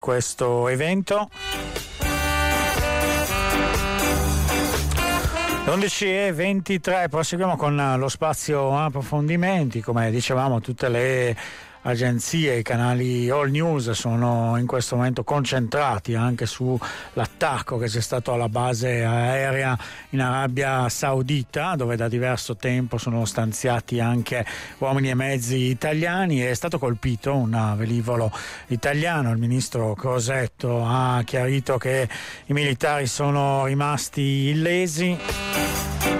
questo evento. 11:23, proseguiamo con lo spazio approfondimenti. Come dicevamo, tutte le agenzie, i canali All News sono in questo momento concentrati anche sull'attacco che c'è stato alla base aerea in Arabia Saudita, dove da diverso tempo sono stanziati anche uomini e mezzi italiani. È stato colpito un velivolo italiano. Il ministro Crosetto ha chiarito che i militari sono rimasti illesi.